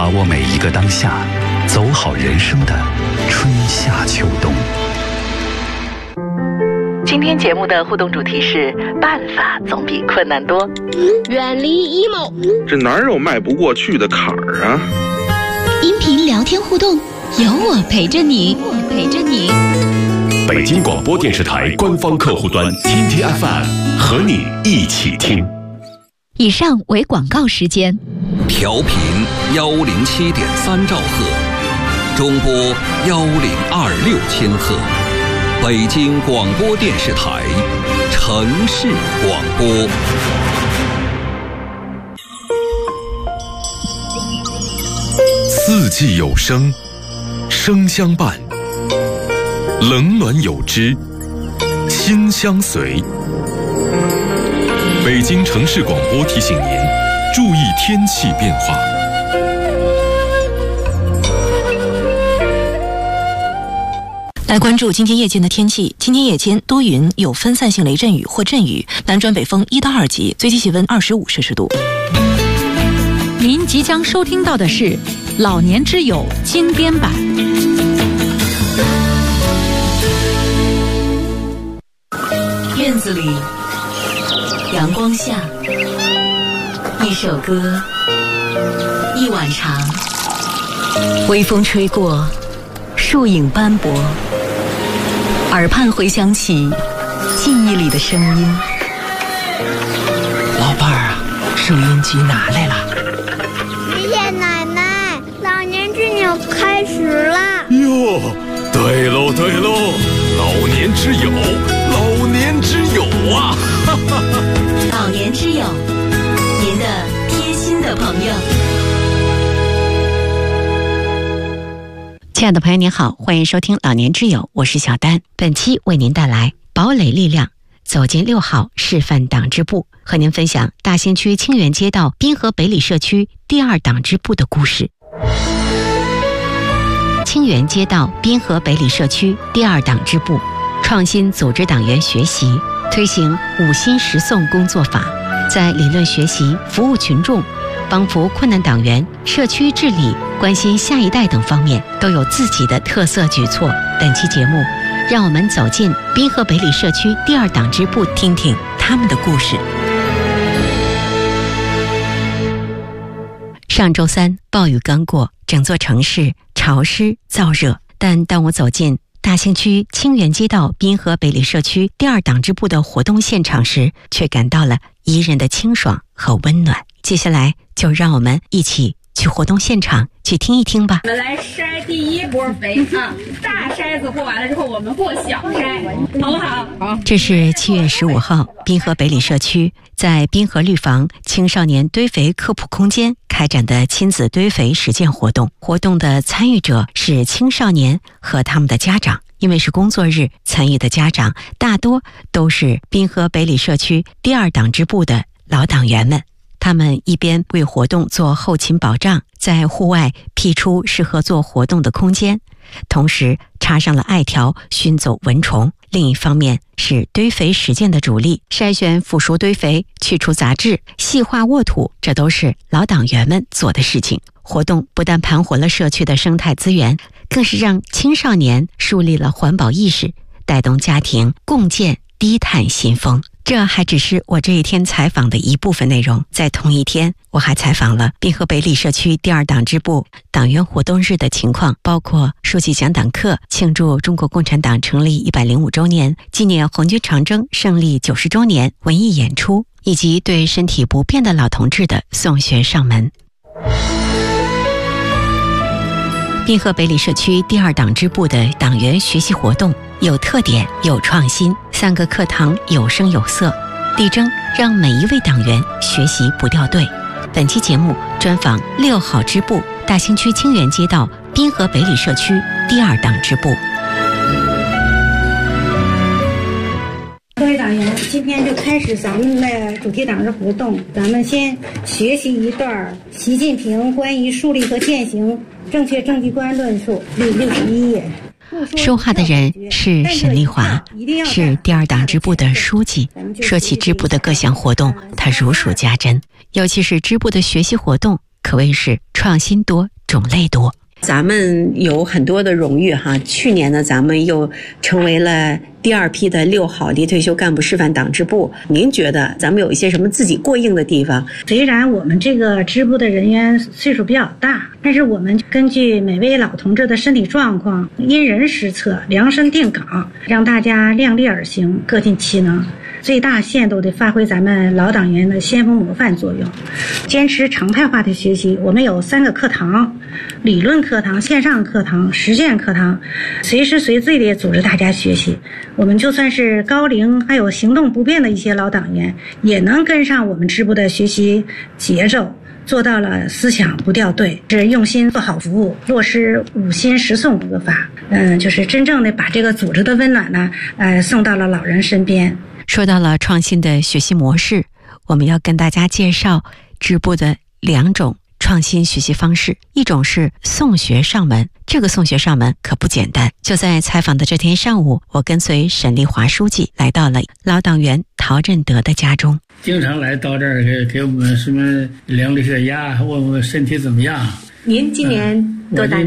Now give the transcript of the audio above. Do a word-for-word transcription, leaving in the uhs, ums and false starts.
把握每一个当下，走好人生的春夏秋冬。 今天节目的互动主题是办法总比困难多， 远离 emo， 这哪有迈不过去的坎儿啊？ 音频聊天互动，有我陪着你，我陪着你。 北京广播电视台官方客户端天天 F M 和你一起听。 以上为广告时间。 调频幺零七点三兆赫，中波幺零二六千赫，北京广播电视台城市广播。 四季有声，声相伴；冷暖有知，心相随。北京城市广播提醒您，注意天气变化。 来关注今天夜间的天气。今天夜间多云，有分散性雷阵雨或阵雨，南转北风一到二级，最低气温二十五摄氏度。 您即将收听到的是老年之友精编版。 院子里，阳光下，一首歌，一碗茶，微风吹过，树影斑驳，耳畔回响起记忆里的声音。 老伴儿啊，收音机拿来了。 爷爷奶奶，老年之友开始啦！ 哟，对喽对喽，老年之友，老年之友啊！哈哈哈。 老年之友，您的贴心的朋友。 亲爱的朋友您好，欢迎收听老年之友，我是小丹。本期为您带来堡垒力量走进六号示范党支部，和您分享大兴区清源街道滨河北里社区第二党支部的故事。清源街道滨河北里社区第二党支部创新组织党员学习，推行五新十送工作法，在理论学习、服务群众、帮扶困难党员、社区治理、关心下一代等方面都有自己的特色举措。本期节目，让我们走进滨河北里社区第二党支部，听听他们的故事。上周三，暴雨刚过，整座城市潮湿燥热，但当我走进大兴区清源街道滨河北里社区第二党支部的活动现场时，却感到了宜人的清爽和温暖。接下来就让我们一起去活动现场去听一听吧。 我们来筛第一波肥啊，大筛子过完了之后，我们过小筛，好不好？好。 这是七月十五号，滨河北里社区在滨河绿房青少年堆肥科普空间开展的亲子堆肥实践活动。活动的参与者是青少年和他们的家长。因为是工作日，参与的家长大多都是滨河北里社区第二党支部的老党员们。他们一边为活动做后勤保障，在户外辟出适合做活动的空间，同时插上了艾条熏走蚊虫。另一方面是堆肥实践的主力，筛选腐熟堆肥，去除杂质，细化沃土，这都是老党员们做的事情。活动不但盘活了社区的生态资源，更是让青少年树立了环保意识，带动家庭共建低碳新风。这还只是我这一天采访的一部分内容。在同一天，我还采访了滨河北里社区第二党支部党员活动日的情况，包括书记讲党课、庆祝中国共产党成立一百零五周年、纪念红军长征胜利九十周年、文艺演出，以及对身体不便的老同志的送学上门。滨河北里社区第二党支部的党员学习活动有特点有创新，三个课堂有声有色，力争让每一位党员学习不掉队。本期节目专访六号支部大兴区清源街道滨河北里社区第二党支部。 各位党员，今天就开始咱们的主题党日活动，咱们先学习一段习近平关于树立和践行正确政绩观论述第六十一页。 说话的人是沈丽华，是第二党支部的书记。说起支部的各项活动，他如数家珍，尤其是支部的学习活动可谓是创新多、 种类多。咱们有很多的荣誉哈，去年呢，咱们又成为了第二批的六好离退休干部示范党支部。您觉得咱们有一些什么自己过硬的地方？ 虽然我们这个支部的人员岁数比较大，但是我们根据每位老同志的身体状况，因人施策，量身定岗，让大家量力而行，各尽其能，最大限度地发挥咱们老党员的先锋模范作用。坚持常态化的学习，我们有三个课堂：理论课堂、线上课堂、实践课堂，随时随地地组织大家学习。我们就算是高龄还有行动不便的一些老党员，也能跟上我们支部的学习节奏，做到了思想不掉队，是用心做好服务，落实五心十送五个法，嗯，就是真正的把这个组织的温暖呢，呃，送到了老人身边。 说到了创新的学习模式，我们要跟大家介绍支部的两种创新学习方式。一种是送学上门，这个送学上门可不简单。就在采访的这天上午，我跟随沈丽华书记来到了老党员陶振德的家中。 经常来到这儿给给我们什么量力血压，问问身体怎么样。 您今年多大？